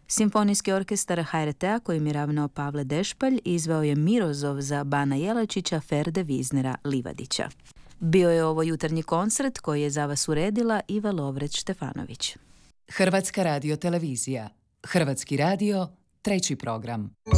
Simfonijski orkestar HRT-a kojim je ravnao Pavle Dešpalj izveo je Mirozov za Bana Jelačića, Ferde Viznera Livadića. Bio je ovo jutarnji koncert koji je za vas uredila Iva Lovreć-Štefanović. Hrvatska radiotelevizija. Hrvatski radio, 3. program.